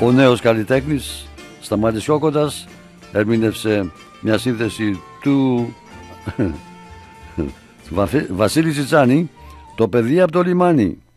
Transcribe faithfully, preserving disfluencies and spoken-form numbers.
Ο νέος καλλιτέχνης Σταμάτης Κόκοτας ερμήνευσε μια σύνθεση του Βασίλη Τσιτσάνη, το παιδί από το λιμάνι.